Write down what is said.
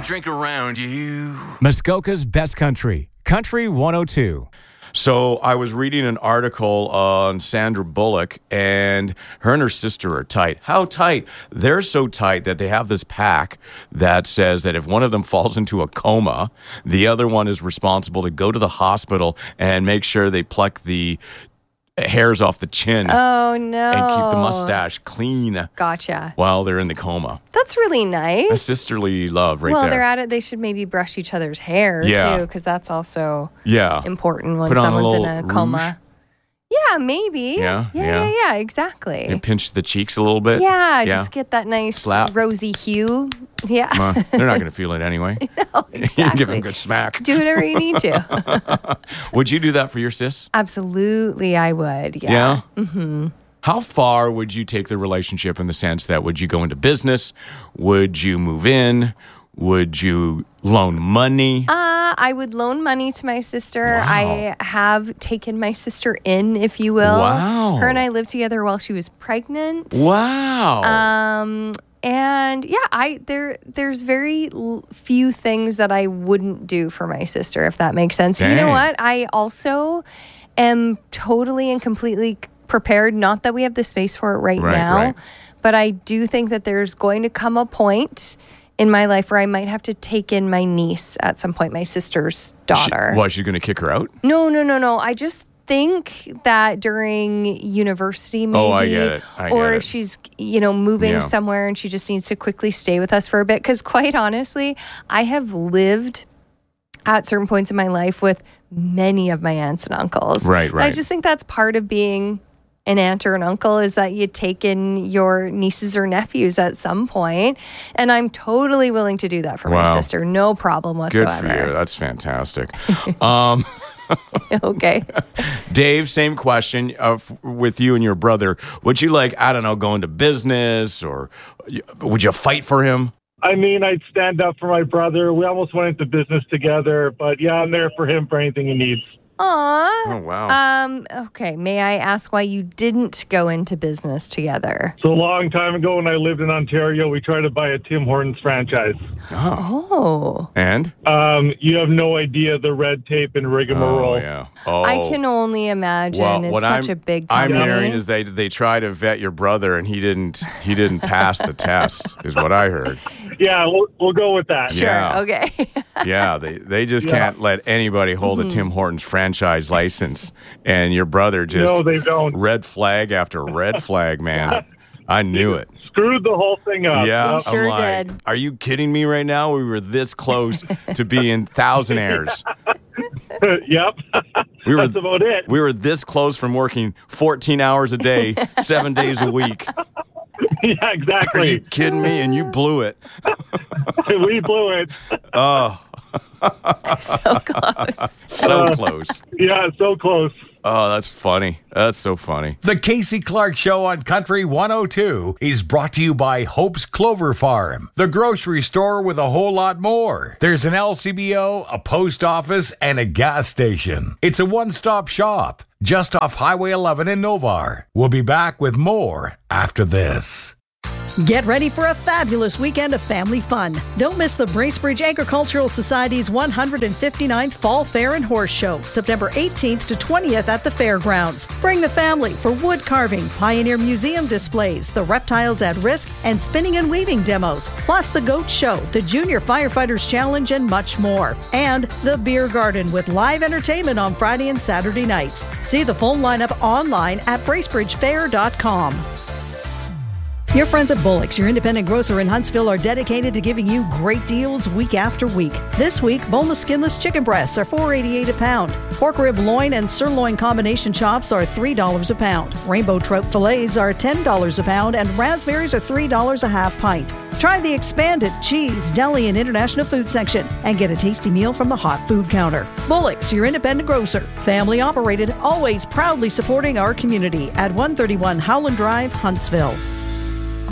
drink around you. Muskoka's Best Country, Country 102. So I was reading an article on Sandra Bullock, and her sister are tight. How tight? They're so tight that they have this pact that says that if one of them falls into a coma, the other one is responsible to go to the hospital and make sure they pluck the hairs off the chin. Oh, no. And keep the mustache clean. Gotcha. While they're in the coma. That's really nice. A sisterly love right there. Well, they're at it. They should maybe brush each other's hair, too, because that's also important when someone's in a coma. Rouge. Yeah, maybe. Yeah, exactly. And pinch the cheeks a little bit. Yeah, just get that nice slap. Rosy hue. Yeah. They're not going to feel it anyway. No, exactly. You give them a good smack. Do whatever you need to. Would you do that for your sis? Absolutely, I would. Yeah. Mm-hmm. How far would you take the relationship in the sense that would you go into business? Would you move in? Would you loan money? I would loan money to my sister. Wow. I have taken my sister in, if you will. Wow. Her and I lived together while she was pregnant. Wow. And yeah, there's very few things that I wouldn't do for my sister, if that makes sense. Dang. You know what? I also am totally and completely prepared. Not that we have the space for it right now, but I do think that there's going to come a point in my life where I might have to take in my niece at some point, my sister's daughter. She's going to kick her out? No. I just think that during university, maybe, I get it. or if she's, moving somewhere and she just needs to quickly stay with us for a bit. Because quite honestly, I have lived at certain points in my life with many of my aunts and uncles. Right. And I just think that's part of being an aunt or an uncle, is that you take in your nieces or nephews at some point. And I'm totally willing to do that for my sister. No problem whatsoever. Good for you. That's fantastic. Okay. Dave, same question with you and your brother. Would you go into business, or would you fight for him? I mean, I'd stand up for my brother. We almost went into business together, but yeah, I'm there for him for anything he needs. Aw. Oh, wow. Okay. May I ask why you didn't go into business together? So a long time ago when I lived in Ontario, we tried to buy a Tim Hortons franchise. Oh. And? You have no idea the red tape and rigmarole. Oh, yeah. Oh. I can only imagine. It's such a big company. I'm hearing is they try to vet your brother, and he didn't pass the test, is what I heard. Yeah, we'll go with that. Sure. Yeah. Okay. Yeah, they just can't let anybody hold a Tim Hortons franchise license, and your brother just no, they don't. Red flag after red flag, man. I knew it. Screwed the whole thing up. Yeah, You sure I'm did. Are you kidding me right now? We were this close to being thousandaires. Yep. That's about it. We were this close from working 14 hours a day, 7 days a week. Yeah, exactly. Are you kidding me? And you blew it. We blew it. Oh. So close. So close. Yeah, so close. Oh, that's funny. That's so funny. The Casey Clark Show on Country 102 is brought to you by Hope's Clover Farm, the grocery store with a whole lot more. There's an LCBO, a post office, and a gas station. It's a one-stop shop just off Highway 11 in Novar. We'll be back with more after this. Get ready for a fabulous weekend of family fun. Don't miss the Bracebridge Agricultural Society's 159th Fall Fair and Horse Show, September 18th to 20th at the fairgrounds. Bring the family for wood carving, Pioneer Museum displays, the Reptiles at Risk, and spinning and weaving demos, plus the Goat Show, the Junior Firefighters Challenge, and much more. And the Beer Garden with live entertainment on Friday and Saturday nights. See the full lineup online at bracebridgefair.com. Your friends at Bullock's, your independent grocer in Huntsville, are dedicated to giving you great deals week after week. This week, boneless skinless chicken breasts are $4.88 a pound. Pork rib loin and sirloin combination chops are $3 a pound. Rainbow trout fillets are $10 a pound, and raspberries are $3 a half pint. Try the expanded cheese, deli, and international food section and get a tasty meal from the hot food counter. Bullock's, your independent grocer. Family operated, always proudly supporting our community at 131 Howland Drive, Huntsville.